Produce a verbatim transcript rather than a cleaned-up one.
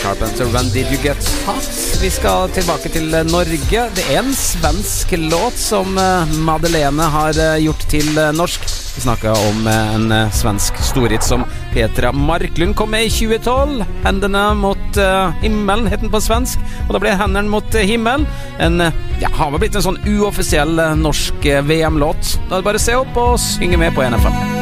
Carpenter, When Did You Get Hot? Vi skal tilbake til Norge. Det er en svensk låt som Madeleine har gjort til norsk. Vi snakker om en svensk storhit som Petra Marklund kom med i tjue tolv. Hendene mot uh, himmelen, het den på svensk. Og da ble hendene mot uh, himmelen. En, uh, ja, har vel blitt en sånn uoffisiell uh, norsk uh, V M-låt. Da er det bare å se opp og synge med på N F M.